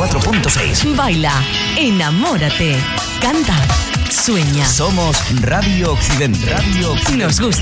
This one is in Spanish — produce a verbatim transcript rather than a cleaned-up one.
cuatro punto seis. Baila, enamórate, canta, sueña. Somos Radio Occidente. Radio Occidente. Nos gusta.